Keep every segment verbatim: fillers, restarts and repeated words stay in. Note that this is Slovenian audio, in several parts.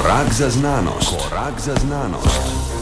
Korak za znanost. Korak za znanost.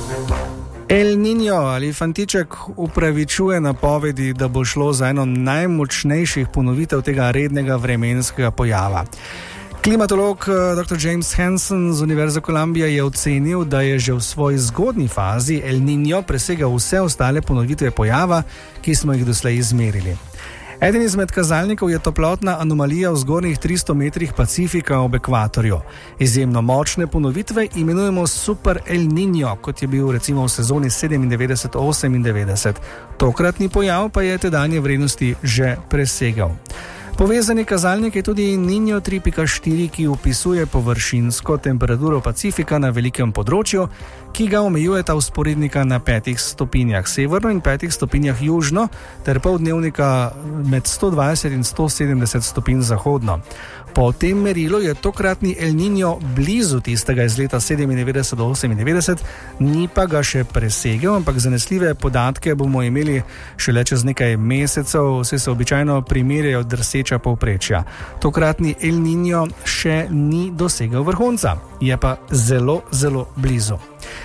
El Niño ali fantiček upravičuje napovedi, da bo šlo za eno najmočnejših ponovitev tega rednega vremenskega pojava. Klimatolog doktor James Hansen z Univerze Columbia je ocenil, da je že v svoji zgodnji fazi El Niño presegel vse ostale ponovitve pojava, ki smo jih doslej izmerili. Eden izmed kazalnikov je toplotna anomalija v zgornjih tristo metrih Pacifika ob ekvatorju. Izjemno močne ponovitve imenujemo Super El Niño, kot je bil recimo v sezoni sedemindevetdeset osemindevetdeset. Tokratni pojav pa je tedanje vrednosti že presegel. Povezani kazalnik je tudi Niño tri pika štiri, ki opisuje površinsko temperaturo Pacifika na velikem področju, ki ga omejujeta vzporednika na petih stopinjah severno in petih stopinjah južno, ter poldnevnika med sto dvajset in sto sedemdeset stopinj zahodno. Po tem merilu je tokratni El Niño blizu tistega iz leta sedemindevetdeset osemindevetdeset, ni pa ga še presegel, ampak zanesljive podatke bomo imeli šele čez nekaj mesecev, saj se običajno primerjajo drseča povprečja. Tokratni El Niño še ni dosegel vrhunca, je pa zelo, zelo blizu.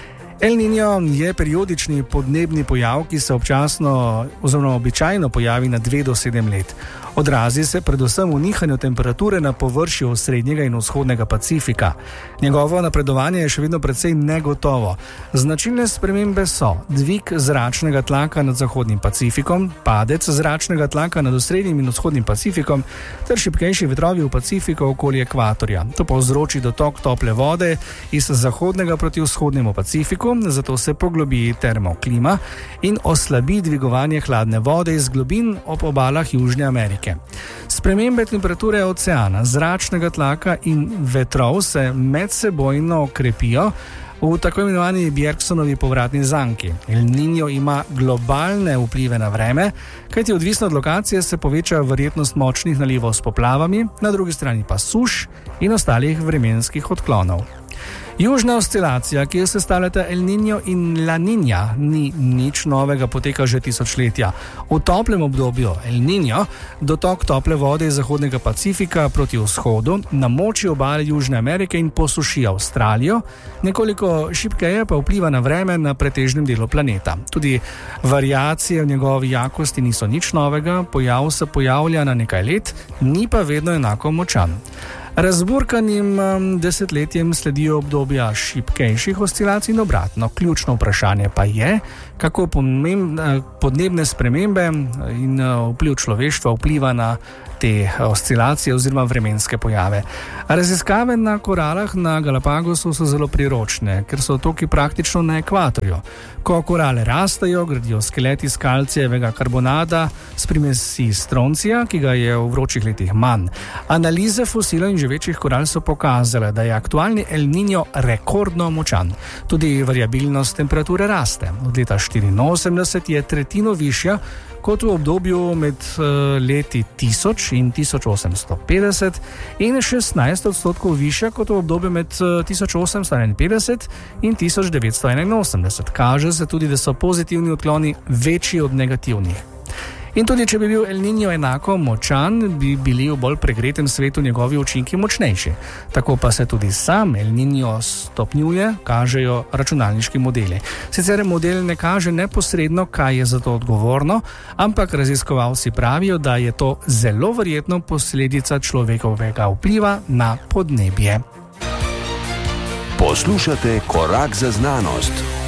El Niño je periodični podnebni pojav, ki se občasno oziroma običajno pojavi na dve do sedem let. Odrazi se predvsem v nihanju temperature na površju srednjega in vzhodnega Pacifika. Njegovo napredovanje je še vedno precej negotovo. Značilne spremembe so dvig zračnega tlaka nad zahodnim Pacifikom, padec zračnega tlaka nad osrednjim in vzhodnim Pacifikom ter šibkejši vetrovi v Pacifiku okoli ekvatorja. To povzroči dotok tople vode iz zahodnega proti vzhodnemu Pacifiku, zato se poglobi termoklima in oslabi dvigovanje hladne vode iz globin ob obalah Južne Amerike. Spremembe temperature oceana, zračnega tlaka in vetrov se medsebojno krepijo v tako imenovani Bjerksonovi povratni zanki. El Niño ima globalne vplive na vreme, kajti odvisno od lokacije se poveča verjetnost močnih nalivov s poplavami, na drugi strani pa suš in ostalih vremenskih odklonov. Južna oscilacija, ki jo sestavljata El Niño in La Niña, ni nič novega, poteka že tisočletja. V toplem obdobju El Niño dotok tople vode iz zahodnega Pacifika proti vzhodu namoči obale Južne Amerike in posuši Avstralijo, nekoliko šibkeje pa vpliva na vreme na pretežnem delu planeta. Tudi variacije v njegovi jakosti niso nič novega, pojav se pojavlja na nekaj let, ni pa vedno enako močan. Razburkanim desetletjem sledijo obdobja šibkejših oscilacij in obratno. Ključno vprašanje pa je, kako podnebne spremembe in vpliv človeštva vpliva na te oscilacije oziroma vremenske pojave. Raziskave na koralah na Galapagosu so zelo priročne, ker so otoki praktično na ekvatorju. Ko korale rastejo, gradijo skeleti iz kalcijevega karbonata s primesi stroncija, ki ga je v vročih letih manj. Analize fosilov in živečih koral so pokazale, da je aktualni El Niño rekordno močan. Tudi variabilnost temperature raste. Od leta štiriinosemdeset je tretjino višja kot v obdobju med uh, leti tisoč in tisoč osemsto petdeset in šestnajst odstotkov višja kot v obdobju med uh, tisoč osemsto enainpetdeset in tisoč devetsto enainosemdeset. Kaže se tudi, da so pozitivni odkloni večji od negativnih. In tudi, če bi bil El Niño enako močan, bi bili v bolj pregretem svetu njegovi učinki močnejši. Tako pa se tudi sam El Niño stopnjuje, kažejo računalniški modeli. Sicer model ne kaže neposredno, kaj je za to odgovorno, ampak raziskovalci pravijo, da je to zelo verjetno posledica človekovega vpliva na podnebje. Poslušate Korak za znanost.